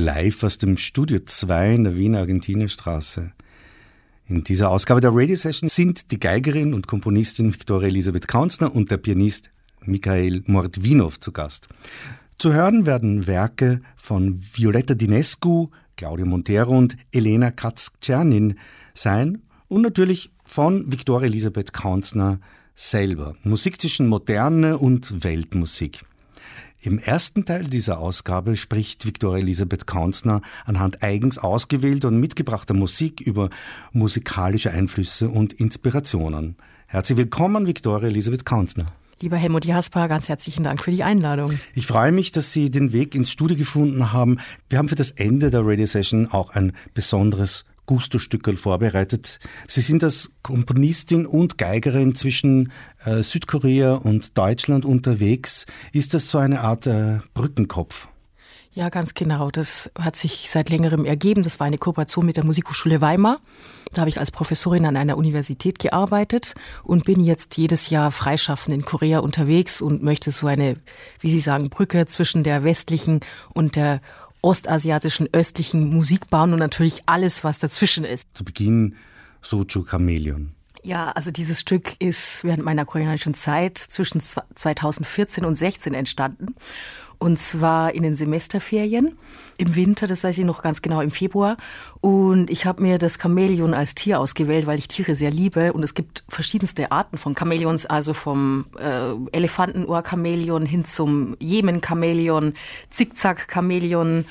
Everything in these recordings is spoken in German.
live aus dem Studio 2 in der Wiener Argentinierstraße. In dieser Ausgabe der Radio Session sind die Geigerin und Komponistin Viktoria Elisabeth Kaunsner und der Pianist Michael Mordwinow zu Gast. Zu hören werden Werke von Violetta Dinescu, Claudio Montero und Elena Katz-Czernin sein und natürlich von Viktoria Elisabeth Kaunsner selber. Musik zwischen Moderne und Weltmusik. Im ersten Teil dieser Ausgabe spricht Viktoria Elisabeth Kaunsner anhand eigens ausgewählter und mitgebrachter Musik über musikalische Einflüsse und Inspirationen. Herzlich willkommen, Viktoria Elisabeth Kaunsner. Lieber Helmut Jasper, ganz herzlichen Dank für die Einladung. Ich freue mich, dass Sie den Weg ins Studio gefunden haben. Wir haben für das Ende der Radio Session auch ein besonderes Gusto-Stückerl vorbereitet. Sie sind als Komponistin und Geigerin zwischen Südkorea und Deutschland unterwegs. Ist das so eine Art Brückenkopf? Ja, ganz genau. Das hat sich seit längerem ergeben. Das war eine Kooperation mit der Musikhochschule Weimar. Da habe ich als Professorin an einer Universität gearbeitet und bin jetzt jedes Jahr freischaffend in Korea unterwegs und möchte so eine, wie Sie sagen, Brücke zwischen der westlichen und der ostasiatischen, östlichen Musik bauen und natürlich alles, was dazwischen ist. Zu Beginn Soju Chameleon. Ja, also dieses Stück ist während meiner koreanischen Zeit zwischen 2014 und 2016 entstanden. Und zwar in den Semesterferien im Winter, das weiß ich noch ganz genau, im Februar. Und ich habe mir das Chamäleon als Tier ausgewählt, weil ich Tiere sehr liebe. Und es gibt verschiedenste Arten von Chamäleons, also vom Elefantenohr-Chamäleon hin zum Jemen-Chamäleon, Zickzack-Chamäleon,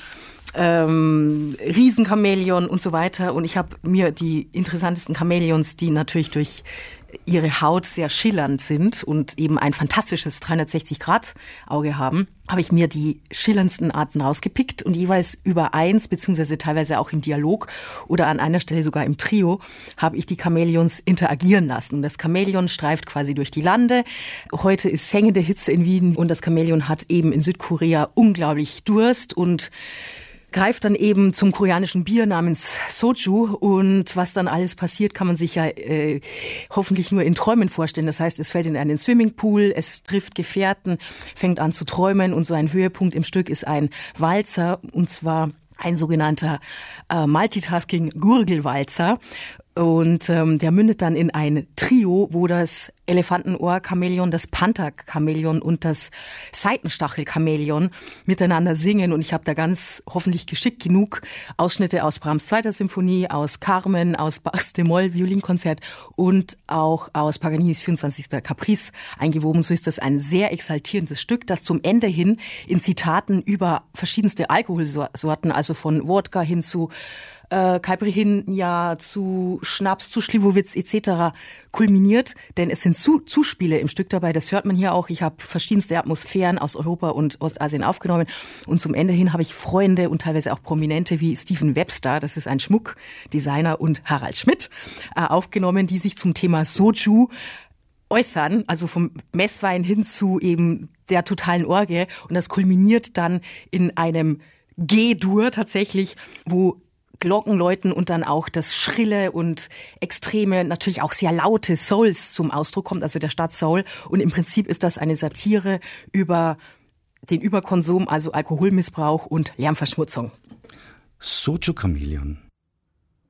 Riesenchamäleon und so weiter. Und ich habe mir die interessantesten Chamäleons, die natürlich durch ihre Haut sehr schillernd sind und eben ein fantastisches 360-Grad-Auge haben, habe ich mir die schillerndsten Arten rausgepickt und jeweils über eins, beziehungsweise teilweise auch im Dialog oder an einer Stelle sogar im Trio, habe ich die Chamäleons interagieren lassen. Das Chamäleon streift quasi durch die Lande. Heute ist hängende Hitze in Wien und das Chamäleon hat eben in Südkorea unglaublich Durst und greift dann eben zum koreanischen Bier namens Soju und was dann alles passiert, kann man sich ja hoffentlich nur in Träumen vorstellen. Das heißt, es fällt in einen Swimmingpool, es trifft Gefährten, fängt an zu träumen und so ein Höhepunkt im Stück ist ein Walzer und zwar ein sogenannter Multitasking-Gurgelwalzer. Und der mündet dann in ein Trio, wo das Elefantenohr-Chamäleon, das Panther-Chamäleon und das Seitenstachel-Chamäleon miteinander singen. Und ich habe da ganz hoffentlich geschickt genug Ausschnitte aus Brahms 2. Symphonie, aus Carmen, aus Bachs D-Moll-Violinkonzert und auch aus Paganinis 24. Caprice eingewoben. So ist das ein sehr exaltierendes Stück, das zum Ende hin in Zitaten über verschiedenste Alkoholsorten, also von Wodka hin zu Caipirinha zu Schnaps, zu Schlivovitz etc. kulminiert, denn es sind Zuspiele im Stück dabei, das hört man hier auch. Ich habe verschiedenste Atmosphären aus Europa und Ostasien aufgenommen und zum Ende hin habe ich Freunde und teilweise auch Prominente wie Stephen Webster, das ist ein Schmuckdesigner, und Harald Schmidt aufgenommen, die sich zum Thema Soju äußern, also vom Messwein hin zu eben der totalen Orgie, und das kulminiert dann in einem G-Dur tatsächlich, wo Glocken läuten und dann auch das schrille und extreme, natürlich auch sehr laute Souls zum Ausdruck kommt, also der Stadt Seoul. Und im Prinzip ist das eine Satire über den Überkonsum, also Alkoholmissbrauch und Lärmverschmutzung. Soju Chameleon.